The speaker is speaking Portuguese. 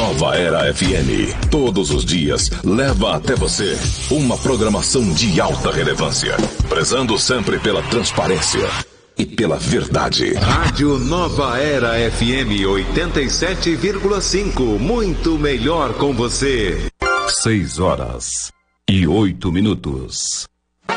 Nova Era FM, todos os dias, leva até você uma programação de alta relevância, prezando sempre pela transparência e pela verdade. Rádio Nova Era FM 87,5, muito melhor com você. 6 horas e 8 minutos.